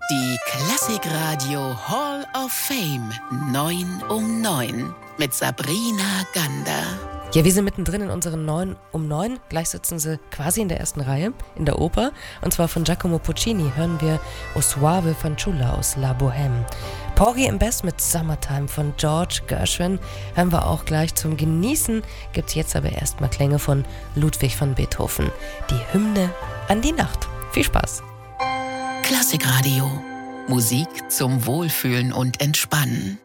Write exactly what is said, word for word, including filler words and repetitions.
Die Klassikradio Hall of Fame neun um neun mit Sabrina Gander. Ja, wir sind mittendrin in unseren neun um neun. Gleich sitzen sie quasi in der ersten Reihe in der Oper. Und zwar von Giacomo Puccini hören wir O Soave Fanciulla aus La Bohème. Porgy and Bess mit Summertime von George Gershwin hören wir auch gleich zum Genießen. Gibt's jetzt aber erstmal Klänge von Ludwig van Beethoven. Die Hymne an die Nacht. Viel Spaß. Klassikradio. Musik zum Wohlfühlen und Entspannen.